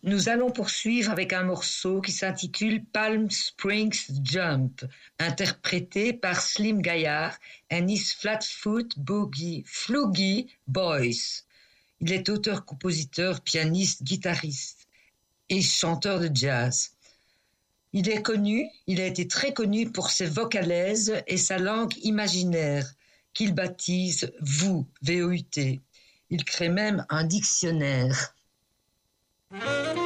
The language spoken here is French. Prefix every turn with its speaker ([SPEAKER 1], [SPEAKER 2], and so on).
[SPEAKER 1] Nous allons poursuivre avec un morceau qui s'intitule Palm Springs Jump, interprété par Slim Gaillard and his Flatfoot Floogie Boys. Il est auteur, compositeur, pianiste, guitariste et chanteur de jazz. Il a été très connu pour ses vocalaises et sa langue imaginaire qu'il baptise VOUT. Il crée même un dictionnaire.